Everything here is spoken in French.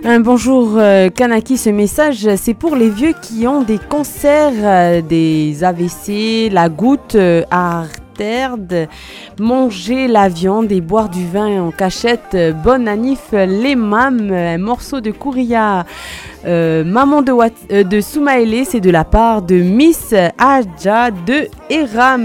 Bonjour Kanaki, ce message c'est pour les vieux qui ont des cancers, des AVC, la goutte artère, manger la viande et boire du vin en cachette. Bonne anif les mâmes, un morceau de Kouria. Maman de Soumaëlé, c'est de la part de Miss Adja de Eram.